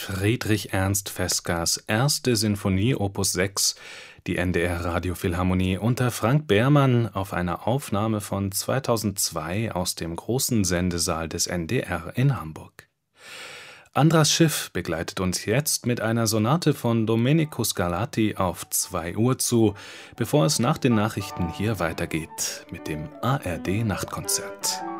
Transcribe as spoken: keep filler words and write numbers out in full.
Friedrich Ernst Vespers erste Sinfonie Opus sechs, die N D R Radiophilharmonie unter Frank Behrmann auf einer Aufnahme von zweitausendzwei aus dem großen Sendesaal des N D R in Hamburg. Andras Schiff begleitet uns jetzt mit einer Sonate von Domenico Scarlatti auf zwei Uhr zu, bevor es nach den Nachrichten hier weitergeht mit dem A R D Nachtkonzert.